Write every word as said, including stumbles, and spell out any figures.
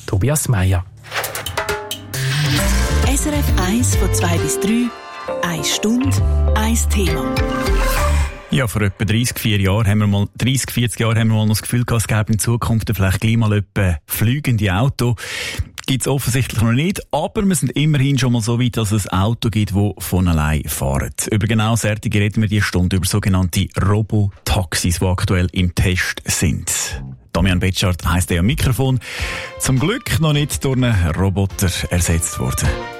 Tobias Meyer. S R F eins von zwei bis drei, eine Stunde, ein Thema. Ja, vor etwa dreissig, vier Jahren haben wir mal, dreissig, vierzig Jahren haben wir mal noch das Gefühl gehabt, es gäbe in Zukunft vielleicht gleich mal etwa fliegende Auto. Gibt es offensichtlich noch nicht, aber wir sind immerhin schon mal so weit, dass es ein Auto gibt, das von allein fährt. Über genau solche reden wir diese Stunde, über sogenannte Robotaxis, die aktuell im Test sind. Damian Betschart heisst er am Mikrofon. Zum Glück noch nicht durch einen Roboter ersetzt worden.